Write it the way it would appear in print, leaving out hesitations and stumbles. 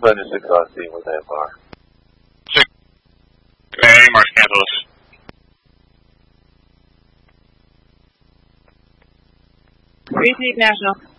Thunder 6 RC with that bar. 6. Hey, Los Angeles. Repeat National.